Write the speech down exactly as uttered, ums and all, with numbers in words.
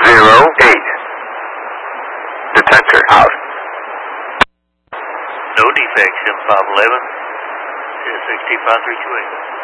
zero eight. Detector out. No defects, seven five eleven, sixteen five three two eight.